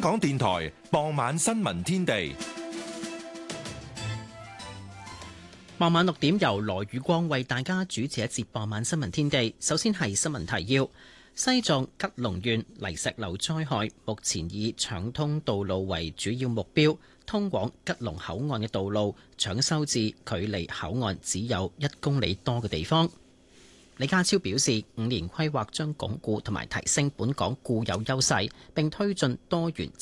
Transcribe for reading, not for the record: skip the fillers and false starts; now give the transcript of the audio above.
港電台傍晚新聞天地。 傍晚6點由羅宇光為大家主持一節傍晚新聞天地。首先係新聞提要：西藏吉隆縣泥石流災害目前以搶通道路為主要目標，通往吉隆口岸嘅道路搶修至距離口岸只有1公里多嘅地方。李家超表示，5年規劃將鞏固同埋提升本港固有優勢，並推進多元